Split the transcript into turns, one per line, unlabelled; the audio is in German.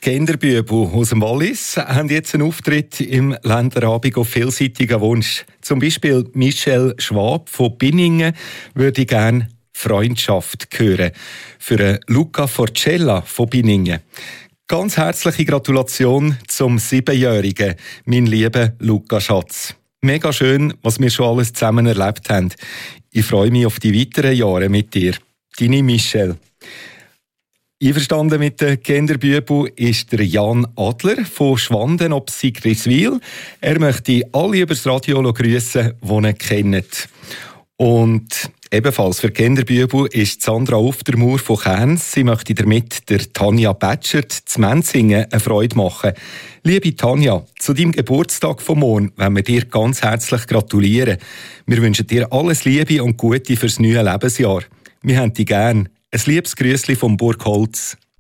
Kinderbübel aus dem Wallis haben jetzt einen Auftritt im Länderabend auf vielseitigen Wunsch. Zum Beispiel Michelle Schwab von Binningen würde gerne Freundschaft hören. Für Luca Forcella von Binningen. Ganz herzliche Gratulation zum 7-Jährigen, mein lieber Luca Schatz. Mega schön, was wir schon alles zusammen erlebt haben. Ich freue mich auf die weiteren Jahre mit dir. Deine Michelle. Einverstanden mit der Kinderbübel ist der Jan Adler von Schwanden ob Sigriswil. Er möchte alle über das Radio grüssen, die ihn kennen. Und ebenfalls für Kinderbübel ist Sandra Uftermauer von Kerns. Sie möchte damit der Tanja Batschert zu Menzingen eine Freude machen. Liebe Tanja, zu deinem Geburtstag von morgen wollen wir dir ganz herzlich gratulieren. Wir wünschen dir alles Liebe und Gute fürs neue Lebensjahr. Wir haben dich gern. Ein liebes Grüßli vom Burgholz.